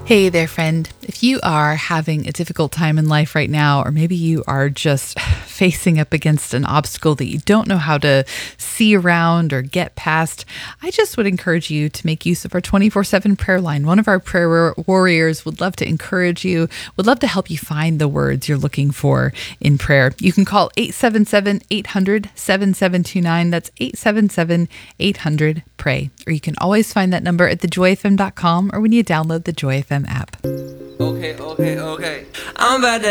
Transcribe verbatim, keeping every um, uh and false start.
Hey there, friend. If you are having a difficult time in life right now, or maybe you are just facing up against an obstacle that you don't know how to see around or get past, I just would encourage you to make use of our twenty-four seven prayer line. One of our prayer warriors would love to encourage you, would love to help you find the words you're looking for in prayer. You can call eight seven seven, eight hundred, seven seven two nine. That's eight seven seven, eight hundred, pray. Or you can always find that number at the joy f m dot com or when you download the Joy F M app. Okay, okay, okay. I'm about to